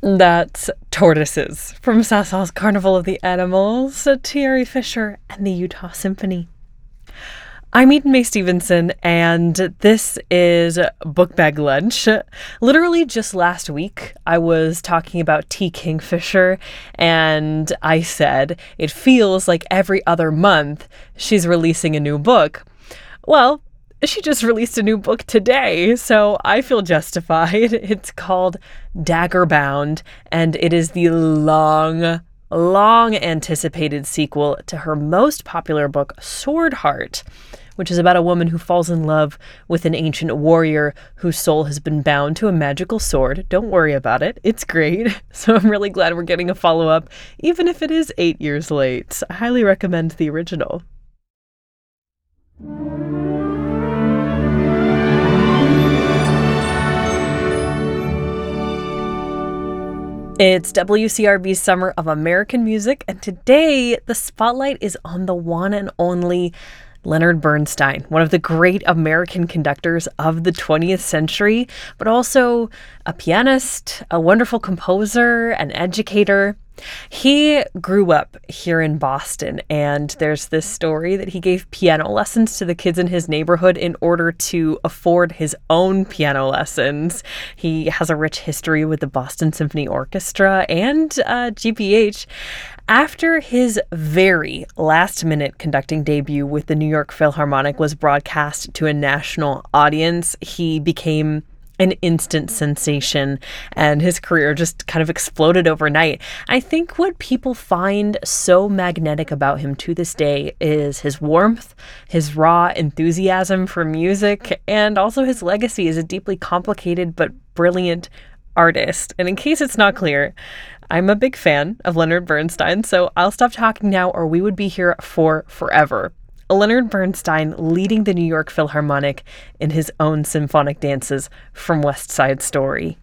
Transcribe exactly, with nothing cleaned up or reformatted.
That's Tortoises from Sasol's Carnival of the Animals, Thierry Fisher, and the Utah Symphony. I'm Eden Mae Stevenson, and this is Book Bag Lunch. Literally just last week, I was talking about T. Kingfisher, and I said it feels like every other month she's releasing a new book. Well, she just released a new book today, so I feel justified. It's called Daggerbound, and it is the long, long anticipated sequel to her most popular book, Swordheart, which is about a woman who falls in love with an ancient warrior whose soul has been bound to a magical sword. Don't worry about it. It's great. So I'm really glad we're getting a follow-up, even if it is eight years late. I highly recommend the original. It's W C R B's Summer of American Music, and today the spotlight is on the one and only Leonard Bernstein, one of the great American conductors of the twentieth century, but also a pianist, a wonderful composer, an educator. He grew up here in Boston, and there's this story that he gave piano lessons to the kids in his neighborhood in order to afford his own piano lessons. He has a rich history with the Boston Symphony Orchestra and uh, G P H. After his very last-minute conducting debut with the New York Philharmonic was broadcast to a national audience, he became an instant sensation, and his career just kind of exploded overnight. I think what people find so magnetic about him to this day is his warmth, his raw enthusiasm for music, and also his legacy as a deeply complicated but brilliant artist. And in case it's not clear, I'm a big fan of Leonard Bernstein, so I'll stop talking now or we would be here for forever. Leonard Bernstein leading the New York Philharmonic in his own symphonic dances from West Side Story.